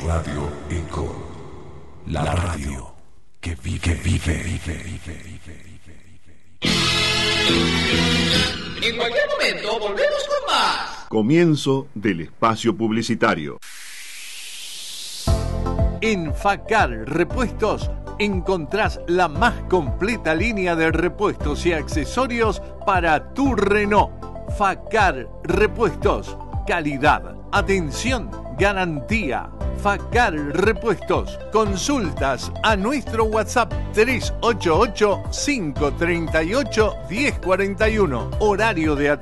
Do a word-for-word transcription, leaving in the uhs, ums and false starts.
Radio Eco. La radio que vive, que vive, vive, vive, vive. En cualquier momento volvemos con más. Comienzo del espacio publicitario. En Facar Repuestos encontrás la más completa línea de repuestos y accesorios para tu Renault. Facar Repuestos, calidad, atención, garantía. Facar Repuestos. Consultas a nuestro WhatsApp tres ocho ocho, cinco tres ocho, uno cero cuatro uno. Horario de atención